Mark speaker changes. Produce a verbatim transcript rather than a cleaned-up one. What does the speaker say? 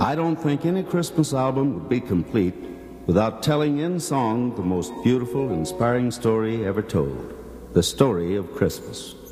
Speaker 1: I don't think any Christmas album would be complete without telling in song the most beautiful, inspiring story ever told, the story of Christmas.